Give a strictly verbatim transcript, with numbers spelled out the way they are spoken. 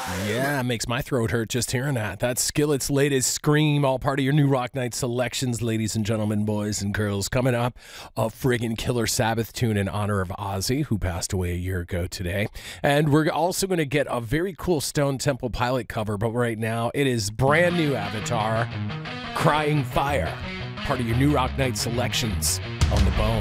Yeah, makes my throat hurt just hearing that. That's Skillet's latest Scream, all part of your new Rock Night selections, ladies and gentlemen, boys and girls. Coming up, a friggin' killer Sabbath tune in honor of Ozzy, who passed away a year ago today. And we're also going to get a very cool Stone Temple Pilot cover, but right now it is brand new Avatar, Crying Fire, part of your new Rock Night selections on the Bone.